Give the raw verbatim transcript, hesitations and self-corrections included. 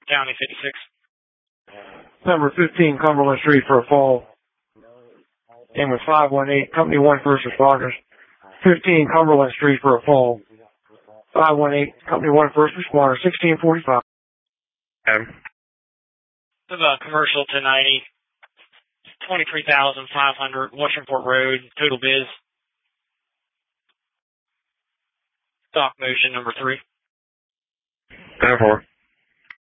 County fifty-six. Number fifteen, Cumberland Street for a fall. And with five one eight, Company one First Responders. fifteen, Cumberland Street for a fall. five one eight, Company one First Responders, sixteen forty-five. Um. To the commercial ten ninety, twenty-three thousand five hundred, Washington Road, total biz. Stock motion number three. ten four.